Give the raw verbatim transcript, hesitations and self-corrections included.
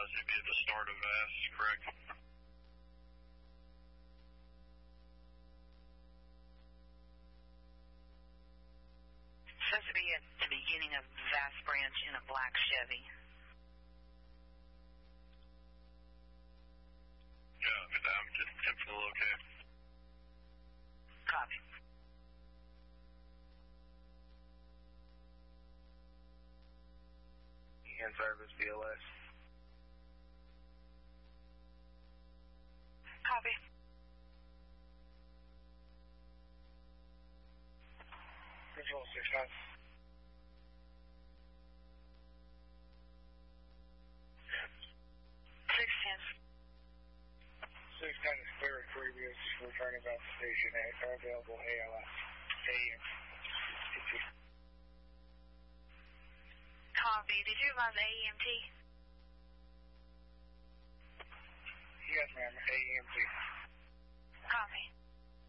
advise it'd be at the start of V A S, correct? It's supposed to be at the beginning of V A S branch in a black Chevy. Yeah, I'm just attempting to locate. Copy. In service, B L S. Copy. Control six nine. six ten. six ten is clear at previous. Returning about the station at available A L S. A M. Copy. Did you advise A E M T?